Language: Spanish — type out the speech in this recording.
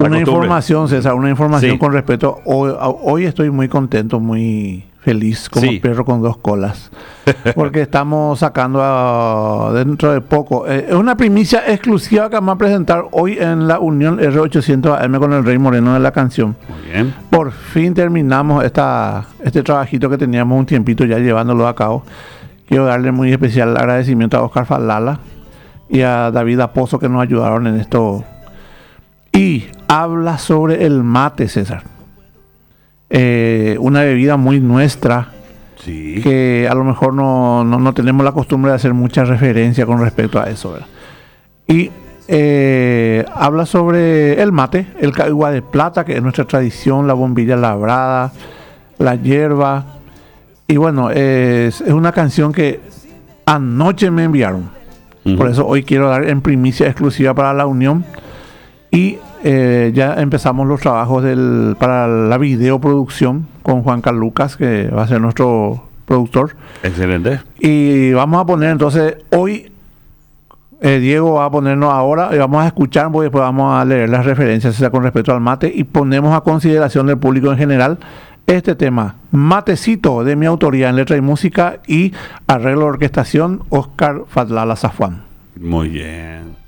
Una información, César, una información Sí. con respecto. Hoy estoy muy contento, muy feliz, como Sí. perro con dos colas, porque estamos sacando dentro de poco. Es una primicia exclusiva que vamos a presentar hoy en la Unión R800 AM con el Rey Moreno de la canción. Muy bien. Por fin terminamos este trabajito que teníamos un tiempito ya llevándolo a cabo. Quiero darle muy especial agradecimiento a Oscar Falala y a David Aposo que nos ayudaron en esto. Y habla sobre el mate, César. Una bebida muy nuestra, Sí. que a lo mejor no tenemos la costumbre de hacer mucha referencia con respecto a eso, ¿verdad? Y habla sobre el mate, el caigua de plata, que es nuestra tradición, la bombilla labrada, la hierba. Y bueno, es una canción que anoche me enviaron. Por eso hoy quiero dar en primicia exclusiva para la Unión. Y ya empezamos los trabajos para la videoproducción con Juan Carlos Lucas, que va a ser nuestro productor. Excelente. Y vamos a poner entonces, hoy Diego va a ponernos ahora y vamos a escuchar, porque después vamos a leer las referencias con respecto al mate y ponemos a consideración del público en general este tema, Matecito, de mi autoría en letra y música y arreglo de orquestación, Oscar Falala Zafuán. Muy bien.